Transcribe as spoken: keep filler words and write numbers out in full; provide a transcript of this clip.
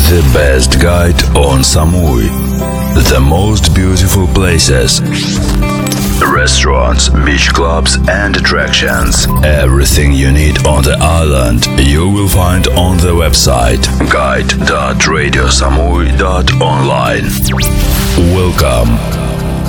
The best guide on Samui. The most beautiful places. Restaurants, beach clubs and attractions. Everything you need on the island you will find on the website guide dot radio samui dot online. Welcome.